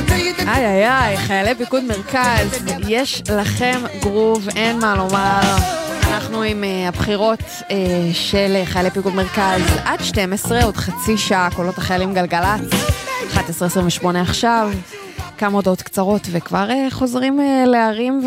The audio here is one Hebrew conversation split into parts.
איי איי איי, חיילי פיקוד מרכז, יש לכם גרוב, אין מה לומר. אנחנו עם הבחירות של חיילי פיקוד מרכז עד 12, עוד חצי שעה, קולות החיילים גלגלץ, 11:28 עכשיו, כמה הודעות קצרות וכבר חוזרים להרים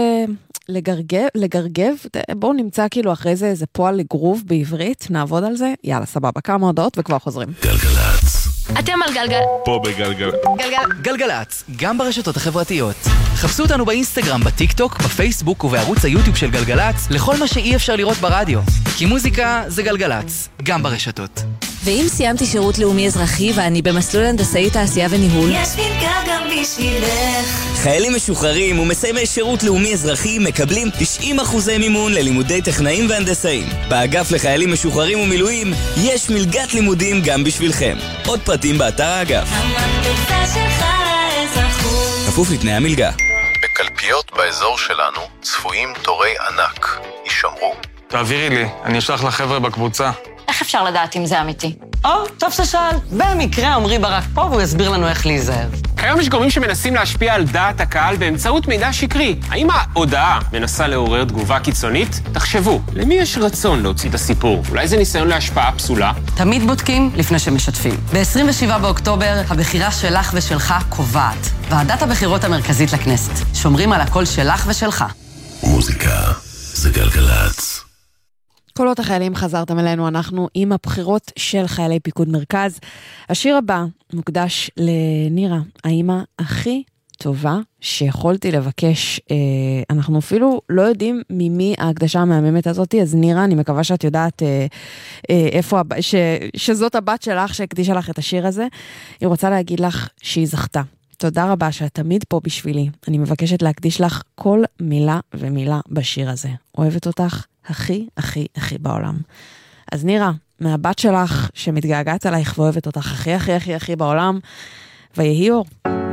לגרגב. בואו נמצא כאילו אחרי זה איזה פועל לגרוב בעברית, נעבוד על זה, יאללה סבבה, כמה הודעות וכבר חוזרים. גלגלץ. אתם על גלגל. פה בגלגל. גלגלץ, גם ברשתות החברתיות. חפשו אותנו באינסטגרם, בטיק טוק, בפייסבוק ובערוץ היוטיוב של גלגלץ, לכל מה שאי אפשר לראות ברדיו. כי מוזיקה זה גלגלץ, גם ברשתות. ואם סיימתי שירות לאומי אזרחי ואני במסלול הנדסאי תעשייה וניהול, יש מלגה גם בשבילך. חיילים משוחררים ומסיימי שירות לאומי אזרחי מקבלים 90% מימון ללימודי טכנאים והנדסאים. באגף לחיילים משוחררים ומילואים יש מלגת לימודים גם בשבילכם. עוד פרטים באתר האגף. המנדסה שלך לאזרחות. כפוף לתנאי המלגה. בקלפיות באזור שלנו צפויים תורי ענק. יישמרו. תעבירי לי, אני אשלח לחבר'ה בקבוצה. איך אפשר לדעת אם זה אמיתי? טוב ששאל. במקרה עמרי ברק פה והוא יסביר לנו איך להיזהר. כיום יש גורמים שמנסים להשפיע על דעת הקהל באמצעות מידע שקרי. האם ההודעה מנסה לעורר תגובה קיצונית? תחשבו, למי יש רצון להוציא את הסיפור? אולי זה ניסיון להשפעה פסולה? תמיד בודקים לפני שמשתפים. ב-27 באוקטובר הבחירה שלך ושלך קובעת. ועדת הבחירות המרכזית לכנסת. שומרים על הקול שלך ושלך. מוזיקה זה גלגלץ. קולות החיילים, חזרתם אלינו, אנחנו עם הבחירות של חיילי פיקוד מרכז. השיר הבא מוקדש לנירה, האמא הכי טובה שיכולתי לבקש. אנחנו אפילו לא יודעים ממי ההקדשה המהממת הזאת, אז נירה, אני מקווה שאת יודעת איפה, שזאת הבת שלך שהקדישה לך את השיר הזה. היא רוצה להגיד לך שהיא זכתה. תודה רבה שאת תמיד פה בשבילי. אני מבקשת להקדיש לך כל מילה ומילה בשיר הזה. אוהבת אותך הכי, הכי, הכי בעולם. אז נירה, מהבת שלך שמתגעגעת עלייך ואוהבת אותך הכי, הכי, הכי, הכי בעולם, ויהי אור.